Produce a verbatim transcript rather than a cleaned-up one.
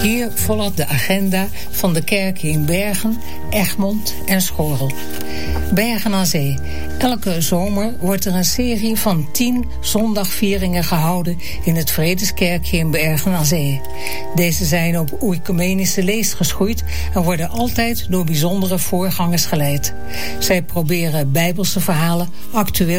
Hier volgt de agenda van de kerken in Bergen, Egmond en Schorrel. Bergen aan Zee. Elke zomer wordt er een serie van tien zondagvieringen gehouden in het Vredeskerkje in Bergen aan Zee. Deze zijn op oecumenische leest geschoeid en worden altijd door bijzondere voorgangers geleid. Zij proberen bijbelse verhalen actueel